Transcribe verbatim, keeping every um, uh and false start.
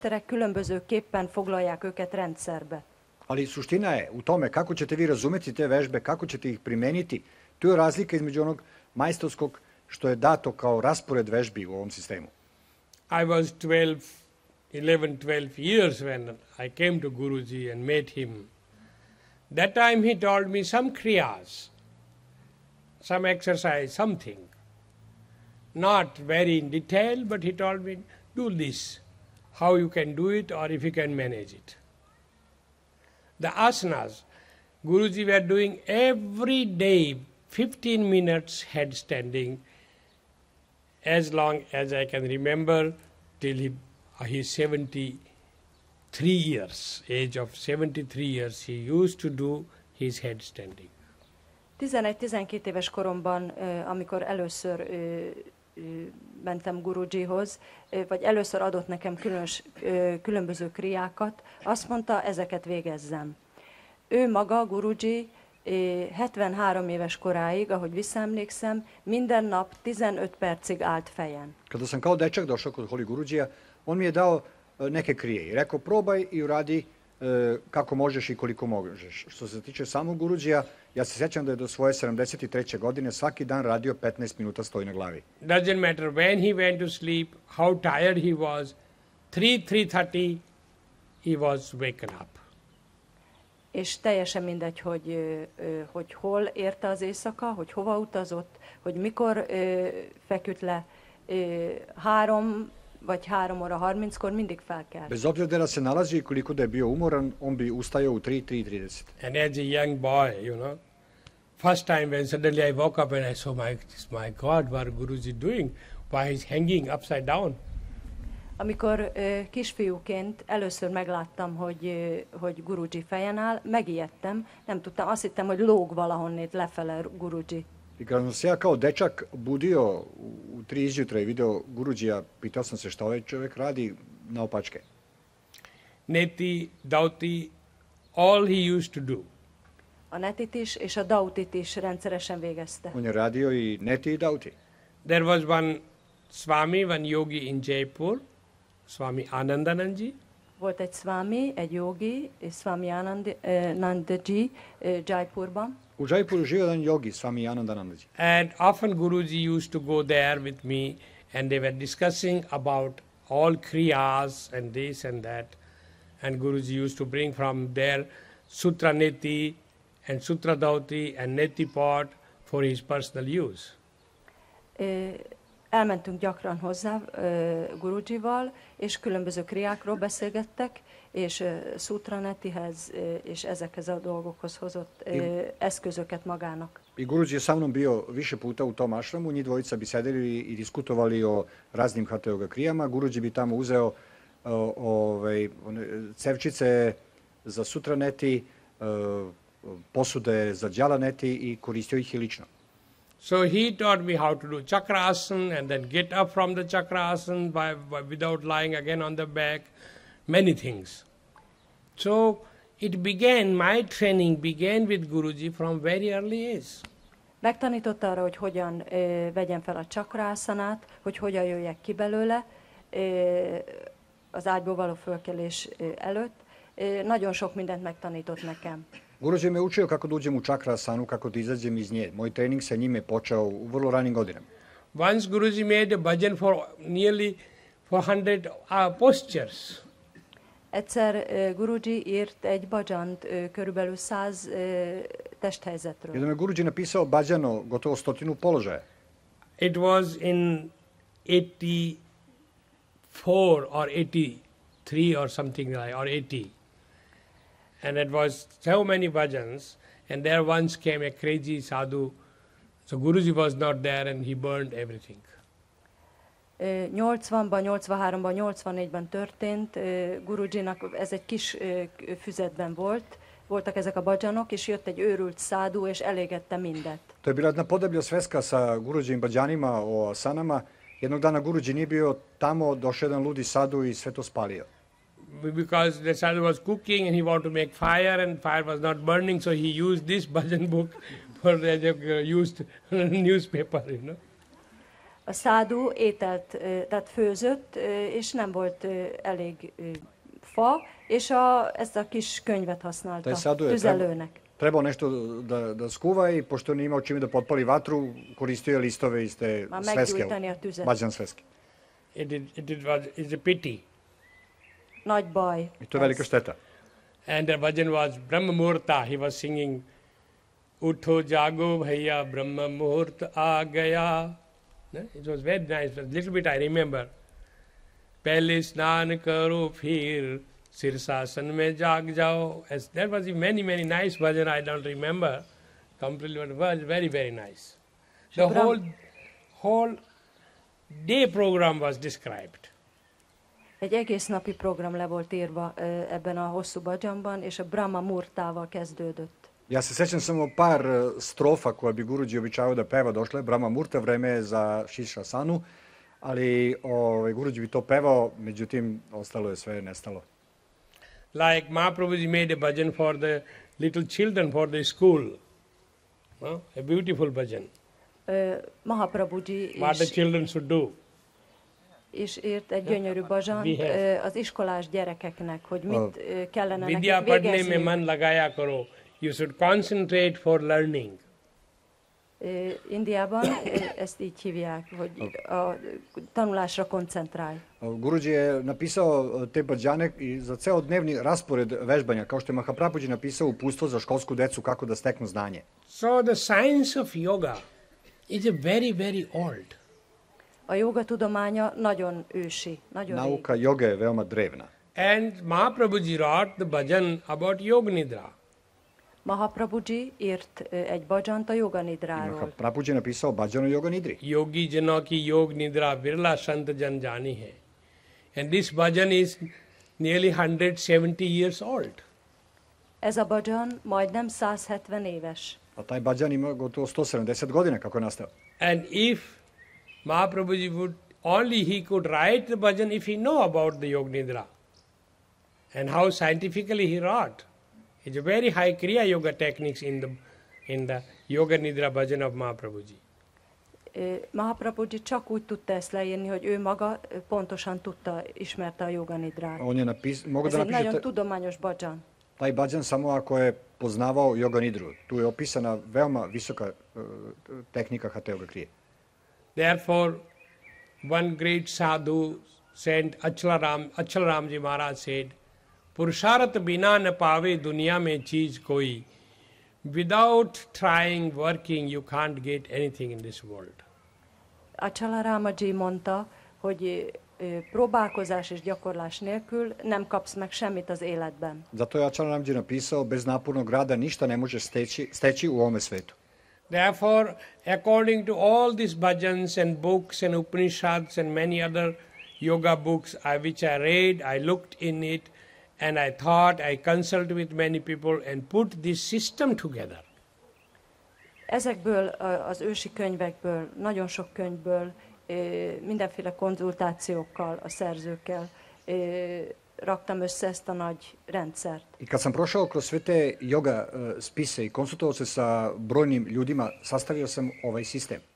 különbözőképpen foglalják őket rendszerbe. Ali suština je u tome kako ćete vi razumeti te vežbe, kako ćete ih primeniti. Tu je razlika između onog majstorskog što je dato kao raspored vežbi u ovom sistemu. I was twelve, eleven, twelve years when I came to Guruji and met him. That time he told me some kriyas, some exercise, something. Not very in detail, but he told me, do this, how you can do it or if you can manage it. The asanas, Guruji were doing every day fifteen minutes headstanding, as long as I can remember, till he, uh, he's seventy-three years, age of seventy-three years, he used to do his headstanding. tizenegy-tizenkét éves koromban, amikor először mentem Gurujihoz, vagy először adott nekem különös, különböző kriákat, azt mondta, ezeket végezzem. Ő maga, Guruji, hetvenhárom éves koráig, ahogy visszaemlékszem, minden nap tizenöt percig állt fejen. Kada sam kao dečak došao kod Holi Gurujija, on mi je dao neke krije i rekao probaj i uradi kako možeš i koliko možeš. Što se tiče samog Gurujija, ja se sjećam da je do svoje sedamdeset treće godine svaki dan radio petnaest minuta stoji na glavi. Doesn't matter when he went to sleep, how tired he was, three, three thirty he was waken up. És teljesen mindegy, hogy, hogy hol érte az éjszaka, hogy hova utazott, hogy mikor feküdt le, három vagy három óra harminckor mindig felkelt. Bez obzira da se nalazi i koliko da je bio umoran, on bi ustajao u tri, tri trideset. And as a young boy, you know, first time when suddenly I woke up and I saw, my, my God, what Guruji doing? Why he's hanging upside down? Amikor uh, kisfiúként először megláttam, hogy, uh, hogy Guruji fejen áll, megijedtem, nem tudtam, azt hittem, hogy lóg valahonnét lefele Guruji. I kada sam se ja kao dečak budio u tri izjutra i video Gurujija, pitao sam se šta ovaj čovjek radi naopačke. Neti, Dauti, all he used to do. A netit is és a dautit is rendszeresen végezte. On je radio i neti i dauti. There was one Swami, one yogi in Jaipur, Swami Anandanandji. Volt egy Swami, egy yogi, Swami Anandanandji Jaipurban. U Jaipuru živio jedan yogi, Swami Anandanandji. And often Guruji used to go there with me and they were discussing about all kriyas and this and that. And Guruji used to bring from there Sutra Neti and Sutra Dauti and Neti pot for his personal use. Elmentünk gyakran hozzá uh, Gurujival, és különböző kriákról beszélgettek, és uh, Sutranetihez uh, és ezekhez a dolgokhoz hozott uh, I, eszközöket magának. I Guruji je sa mnom bio više puta u tom ašramu, njih dvojica bi sedeli i diskutovali o raznim hatha yoga krijama. Guruji bi tamo uzeo uh, ovaj, cevčice za Sutraneti, uh, posude za Djalaneti i koristio ih i lično. So he taught me how to do chakrasana and then get up from the chakrasana by, by, without lying again on the back, many things. So it began, my training began with Guruji from very early age. Megtanította arra, hogy hogyan ö, vegyem fel a csakrászanát, hogy hogyan jöjjek ki belőle ö, az ágyból való fölkelés ö, előtt. Ö, nagyon sok mindent megtanított nekem. Guruji me učio kako da uđem u čakrasanu, kako da izađem iz nje. Moj trening sa njime počeo u vrlo ranim godinama. Once Guruji made a bhajan for nearly four hundred uh, postures. Egyszer uh, Guruji írt egy bhajant uh, körülbelül száz uh, testhelyzetről. Jednom je Guruji napisao bhajan o gotovo stotinu položaja. It was in eighty-four or eighty-three or something like, or eighty. And it was so many bhajans, and there once came a crazy sadhu. So Guruji was not there and he burned everything. nyolcvanban, nyolcvanháromban, nyolcvannégyben történt, Gurujinak ez egy kis füzetben volt, voltak ezek a bhajanok, és jött egy őrült szádu, és elégette mindet. To je bila jedna podeblja sveska sa Gurujim bhajanima o asanama. Jednog dana Guruji nije bio tamo, došao jedan ludi sadu i sve to spalio. Because the sadhu was cooking and he wanted to make fire and fire was not burning, so he used this bhajan book for the uh, used newspaper, you know. A szádu ételt, ö, tehát főzött, ö, és nem volt ö, elég ö, fa, és a, ezt a kis könyvet használta Taj Sadu je tüzelőnek. trebao nešto da, da skuva i pošto nije imao čime da potpali vatru, koristio je listove iz te Már sveske, meggyújtani a tüzet. bađan sveske. It, is, it is, was, is a pity. Nagy baj. I to je velika šteta. And the bhajan was Brahma Muhurta. He was singing, Utho jago bhaiya Brahma Muhurt aa gaya. It was very nice. A little bit I remember. Pehle snan karo phir sirsasan mein jaag jao. As there was many, many nice bhajan I don't remember completely, but it was very, very nice. The Brahm- whole, whole day program was described. Egy egész napi program le volt írva ö, ebben a hosszú bhajanban, és a Brahma Murtával kezdődött. Ja se sećam samo par e, strofa koje bi Guruji običavao da peva, došle je Brahma Murta, vreme je za Šishasanu, ali ovaj, Guruji bi to pevao, međutim, ostalo je sve nestalo. Like Mahaprabhuji made a bhajan for the little children for the school. Huh? A beautiful bhajan. Ö, Mahaprabhuji What the is, children should do. is írt egy gyönyörű bhajant We have- ö, az iskolás gyerekeknek, hogy mit ö, kellene Vidya nekik padne mein végezni. man lagaya karo. You should concentrate for learning. Ö, Indiában ö, ezt így hívják, hogy a tanulásra koncentrálj. Guruji je napisao te bhađane i za ceo dnevni raspored vežbanja, kao što je Mahaprabhuji napisao uputstvo za školsku decu kako da steknu znanje. So the science of yoga is a very, very old. A jóga tudománya nagyon ősi, nagyon rég. Nauka joge je veoma drevna. And Mahaprabhuji wrote the bhajan about Yoga Nidra. Mahaprabhuji írt ö, egy bhajant a Yoga I Nidráról. Mahaprabhuji je napisao Bhajan o Yoga Nidri. Yogi jano ki Yog Nidra birla sant jan jani hai. And this bhajan is nearly one hundred seventy years old. Ez a bhajan majdnem száz hetven éves. A taj Bhajan ima gotovo sto sedamdeset godina kako je nastao. And if Mahaprabhuji would, only he could write the bhajan if he know about the Yoga Nidra and how scientifically he wrote. It's a very high Kriya Yoga techniques in the in the Yoga Nidra bhajan of Mahaprabhuji. Ö, Mahaprabhuji csak úgy tudta ezt leírni, hogy ő maga ö, pontosan tudta, ismerte a Yoga Nidrát. On je napis, mogu Ez da egy napiše nagyon ta- tudományos bhajan. taj Bhajan samo ako je poznavao Yoga Nidru. Tu je opisana veoma visoka uh, tehnika Hatha Yoga krije. Therefore, one great sadhu, Saint Achalaram, Achalaramji Maharaj said, Purusharat bina na pave duniya mein cheez koi. Without trying, working, you can't get anything in this world. Achala Ramaji mondta, hogy ö, próbálkozás és gyakorlás nélkül nem kapsz meg semmit az életben. Zato je Achalanamji napisao, bez napornog rada ništa ne možeš steći, steći u ovome svetu. Therefore, according to all these bhajans and books and Upanishads and many other yoga books I, which I read, I looked in it and I thought, I consulted with many people and put this system together. Ezekből a- az ősi könyvekből, nagyon sok könyvből, ö, mindenféle konzultációkkal a szerzőkkel ö, raktam össze ezt a nagy rendszert. I kad sam prošao kroz sve te yoga uh, spise i konsultovao se sa brojnim ljudima, sastavio sam ovaj sistem.